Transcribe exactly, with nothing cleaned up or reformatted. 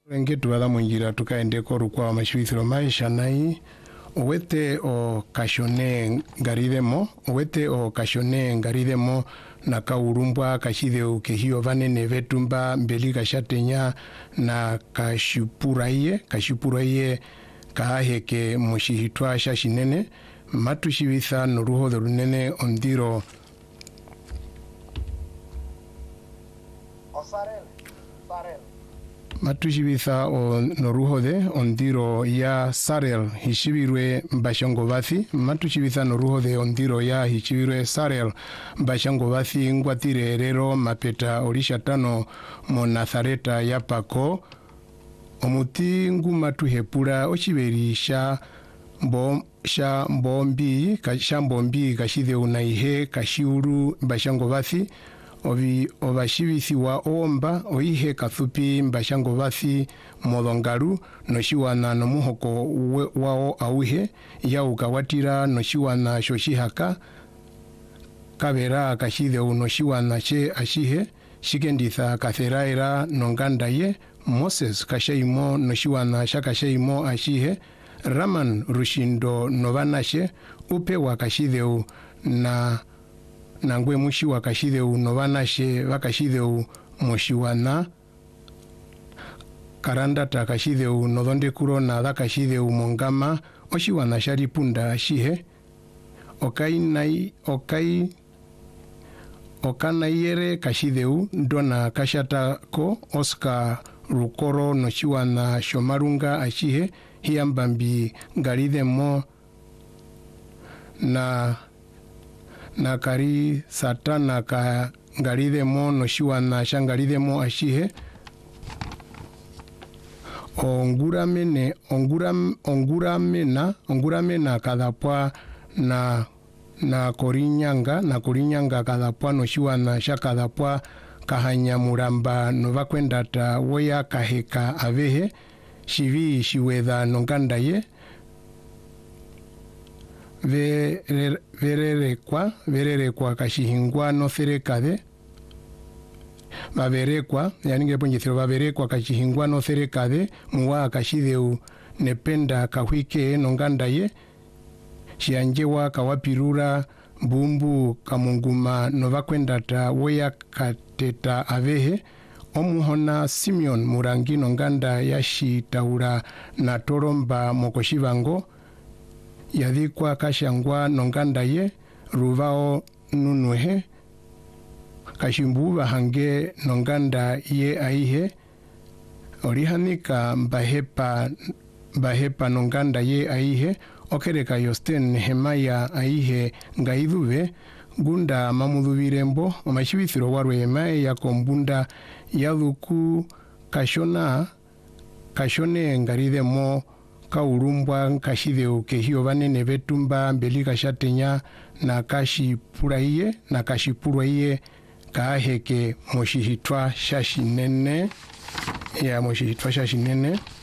Ngetu wala munjira tukaende korukwa wa mashwithiro maisha nai uwete o kashone ngaridemo uwete o kashone ngaridemo na kaurumbwa kashide ukehio vanene vetumba mbeli kashatenya na kashipuraiye kashipuraiye kaheke mushihitwa shashinene matushibitha noruho runene ondiro Osarel Sarel matushibitha o noruhode ondiro ya Sarel hishibirwe mbashongovathi matushibitha noruhode ondiro ya hishibirwe Sarel mbashongovathi ngwatire rero mapeta orishatano mo Nazareta ya pako omuti ngumatuhepura ochiberisha mbo sha mbombi kasha mbombi kashide unaihe kashiuru mbashongovathi obi obashibisi wa omba oihe kathupi mbashango bathi modongaru noshiwana nomuhoko wao auhe ya ukawatira noshiwana shoshihaka kabera kashide unoshiwana che ashihe shikenditha katheraira nongandaye Moses kashaimo noshiwana shakashaimo ashihe Raman rushindo novanashe upe wakashideu na nangwe mushi wakashideu novanashe vakashideu moshiwana karanda takashideu nodonde kurona vakashideu mongama oshiwana sharipunda shihe okai nai okai okanayere kashideu ndona kashatako Oscar rukoro noshiwana shomarunga ashihe hiambambi ngaridemo na na kari satana ka ngaridemo noshiwana shangaridemo ashihe onguramene onguram onguramena onguramena kadapwa na na korinyanga na korinyanga kadapwa noshiwana shakadapwa kahanya muramba novakwendata woya kaheka avehe shivi shiwedha nongandaye vererekwa vererekwa kashihingwa notherekade vaverekwa yani ngeponjethero vaverekwa kashihingwa notherekade muwa kashideu nependa kahwike nongandaye shianjewa kawapirura mbumbu kamunguma novakwendata woya kateta avehe omuhona Simeon murangi nonganda yashitaura na toromba mokoshivango yadhikwa kashangwa nonganda ye ruvao nunuhe kashimbu bahange nonganda ye aihe orihanika mbahepa bahepa nonganda ye aihe okereka Yosten Hemaya aihe ngaidhuve gunda mamudhuvirembo omashibithiro warwe emae yakombunda yadhuku kashona kashone ngaridemo kaurumbwa kashideu kehio vanene vetumba mbeli kashatenya na kashipuraiye na kashipuraiye kaheke moshihitwa shashinene ya moshihitwa shashinene